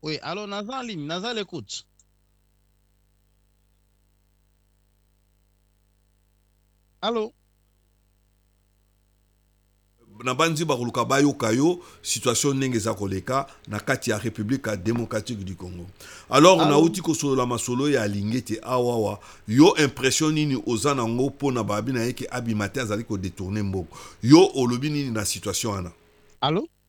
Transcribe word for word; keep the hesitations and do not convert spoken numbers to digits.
Oui, alors naza en ligne, naza l'écoute. Allô? na banzi bakoluka bayoka yo situation ndenge eza koleka na kati ya république démocratique du Congo. Alors Allô? nauti kosolola masolo ya alingi ete awawa yo impression nini oza nango mpona babi na ye ke abima te azali kodetourne mbongo yo olobi nini na situation wana? Allô?